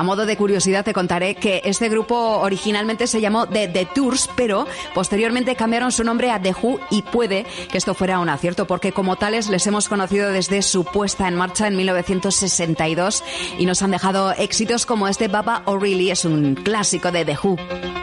A modo de curiosidad te contaré que este grupo originalmente se llamó The Tours, pero posteriormente cambiaron su nombre a The Who y puede que esto fuera un acierto porque como tales les hemos conocido desde su puesta en marcha en 1962 y nos han dejado éxitos como este Baba O'Reilly, es un clásico de The Who.